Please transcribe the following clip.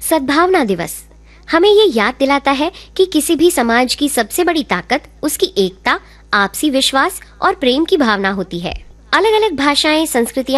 सद्भावना दिवस हमें ये याद दिलाता है कि किसी भी समाज की सबसे बड़ी ताकत उसकी एकता, आपसी विश्वास और प्रेम की भावना होती है। अलग अलग भाषाएं, संस्कृतियां